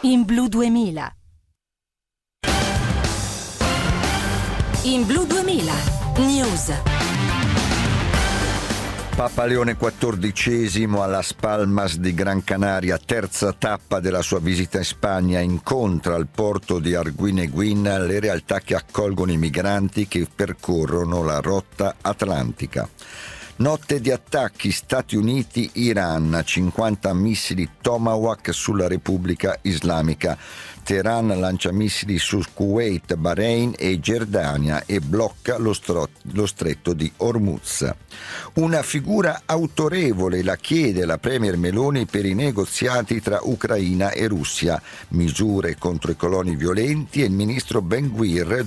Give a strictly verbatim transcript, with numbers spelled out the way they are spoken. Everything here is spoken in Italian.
In Blu duemila. In Blu duemila. News. Papa Leone quattordicesimo a Las Palmas di Gran Canaria, terza tappa della sua visita in Spagna, incontra al porto di Arguineguín le realtà che accolgono i migranti che percorrono la rotta atlantica. Notte di attacchi Stati Uniti-Iran, cinquanta missili Tomahawk sulla Repubblica Islamica. Teheran lancia missili su Kuwait, Bahrain e Giordania e blocca lo, stro- lo stretto di Hormuz. Una figura autorevole la chiede la premier Meloni per i negoziati tra Ucraina e Russia. Misure contro i coloni violenti e il ministro Ben-Gvir